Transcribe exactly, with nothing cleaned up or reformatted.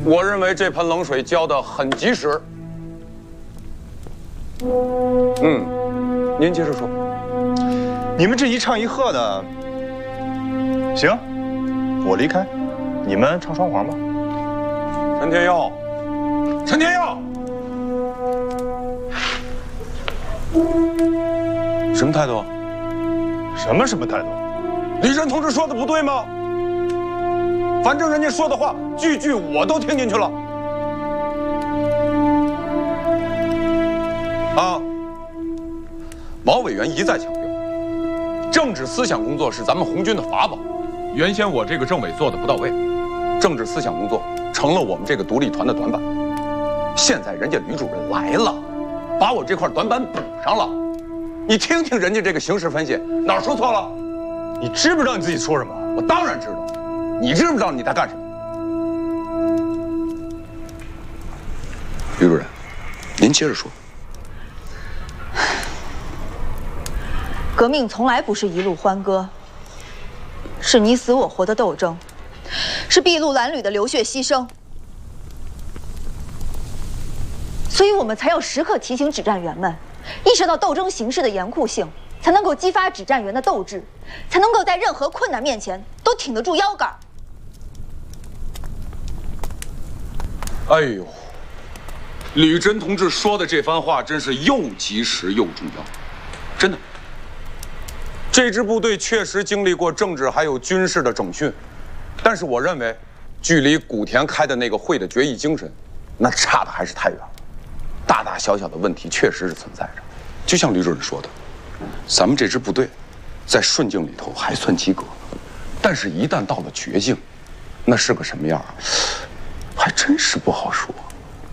我认为这盆冷水浇得很及时。嗯，您接着说。 你们这一唱一和的，行，我离开，你们唱双簧吧。 陈天耀，陈天耀，什么态度？ 什么什么态度？ 李真同志说的不对吗？反正人家说的话句句我都听进去了。啊，毛委员一再强调，政治思想工作是咱们红军的法宝。原先我这个政委做的不到位，政治思想工作成了我们这个独立团的短板。现在人家吕主任来了，把我这块短板补上了。你听听人家这个形势分析，哪儿说错了？ 你知不知道你自己说什么？ 我当然知道。你知不知道你在干什么？吕主任，您接着说。 革命从来不是一路欢歌，是你死我活的斗争，是筚路蓝缕的流血牺牲。所以我们才要时刻提醒指战员们，意识到斗争形势的严酷性，才能够激发指战员的斗志，才能够在任何困难面前都挺得住腰杆。 哎呦，吕真同志说的这番话真是又及时又重要，真的。这支部队确实经历过政治还有军事的整训，但是我认为，距离古田开的那个会的决议精神，那差的还是太远了。大大小小的问题确实是存在着，就像吕主任说的，咱们这支部队，在顺境里头还算及格，但是一旦到了绝境，那是个什么样啊？还真是不好说。